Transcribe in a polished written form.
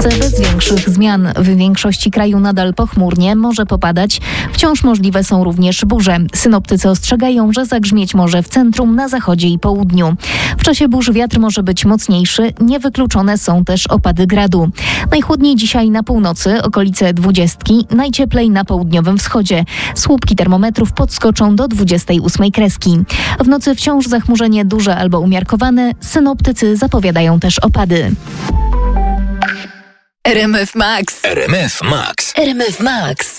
Wkrótce bez większych zmian. W większości kraju nadal pochmurnie, może popadać. Wciąż możliwe są również burze. Synoptycy ostrzegają, że zagrzmieć może w centrum, na zachodzie i południu. W czasie burz wiatr może być mocniejszy. Niewykluczone są też opady gradu. Najchłodniej dzisiaj na północy, okolice 20, najcieplej na południowym wschodzie. Słupki termometrów podskoczą do 28 kreski. W nocy wciąż zachmurzenie duże albo umiarkowane. Synoptycy zapowiadają też opady. RMF Max. RMF Max. RMF Max.